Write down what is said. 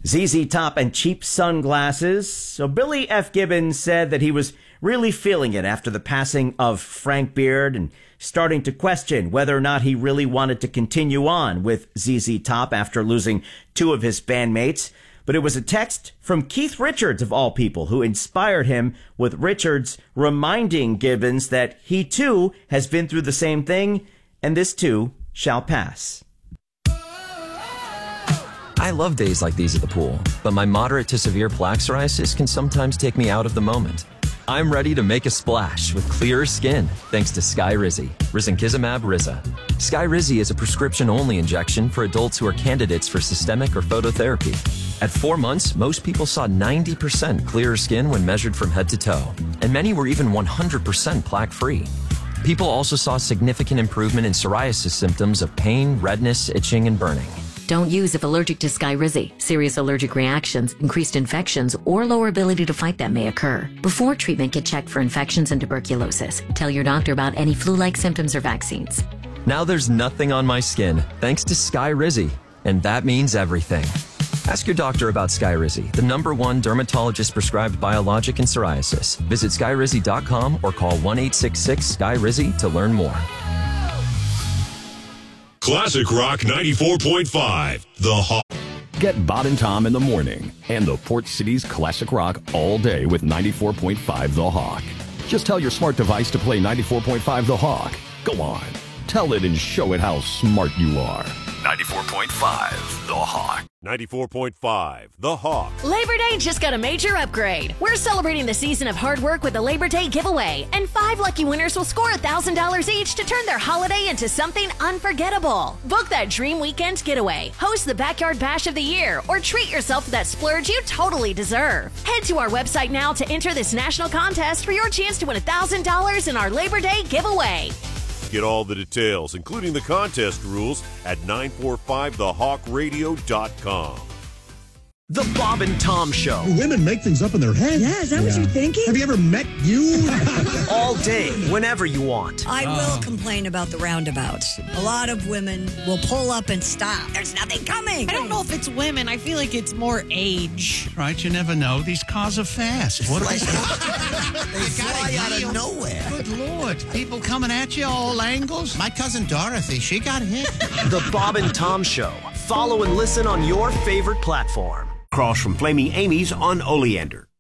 ZZ Top and cheap sunglasses. So Billy F. Gibbons said that he was really feeling it after the passing of Frank Beard and starting to question whether or not he really wanted to continue on with ZZ Top after losing two of his bandmates. But it was a text from Keith Richards, of all people, who inspired him, with Richards reminding Gibbons that he too has been through the same thing, and this too shall pass. I love days like these at the pool, but my moderate to severe plaque psoriasis can sometimes take me out of the moment. I'm ready to make a splash with clearer skin thanks to Skyrizi, risankizumab Riza. Skyrizi is a prescription-only injection for adults who are candidates for systemic or phototherapy. At 4 months, most people saw 90% clearer skin when measured from head to toe, and many were even 100% plaque-free. People also saw significant improvement in psoriasis symptoms of pain, redness, itching, and burning. Don't use if allergic to Skyrizi. Serious allergic reactions, increased infections, or lower ability to fight them may occur. Before treatment, get checked for infections and tuberculosis. Tell your doctor about any flu-like symptoms or vaccines. Now there's nothing on my skin thanks to Skyrizi, and that means everything. Ask your doctor about Skyrizi, the #1 dermatologist-prescribed biologic in psoriasis. Visit Skyrizi.com or call 1-866-SKYRIZI to learn more. Classic Rock 94.5, The Hawk. Get Bob and Tom in the morning and the Port City's Classic Rock all day with 94.5 The Hawk. Just tell your smart device to play 94.5 The Hawk. Go on, tell it and show it how smart you are. 94.5 The Hawk. 94.5, The Hawk. Labor Day just got a major upgrade. We're celebrating the season of hard work with the Labor Day giveaway, and 5 lucky winners will score $1,000 each to turn their holiday into something unforgettable. Book that dream weekend getaway, host the Backyard Bash of the Year, or treat yourself to that splurge you totally deserve. Head to our website now to enter this national contest for your chance to win $1,000 in our Labor Day giveaway. Get all the details, including the contest rules, at 945thehawkradio.com. The Bob and Tom Show. Do women make things up in their head? Yeah, is that what you're thinking? Have you ever met you? All day, whenever you want. I will complain about the roundabouts. A lot of women will pull up and stop. There's nothing coming. I don't know if it's women. I feel like it's more age. Right, you never know. These cars are fast. What are they? They fly out of nowhere. Good Lord. People coming at you all angles. My cousin Dorothy, she got hit. The Bob and Tom Show. Follow and listen on your favorite platform. Across from Flaming Amy's on Oleander.